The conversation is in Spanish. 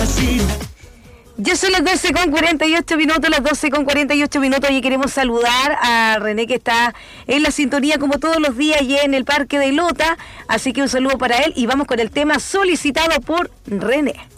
Ya son las 12:48, las 12:48, y queremos saludar a René, que está en la sintonía como todos los días y en el Parque de Lota, así que un saludo para él y vamos con el tema solicitado por René.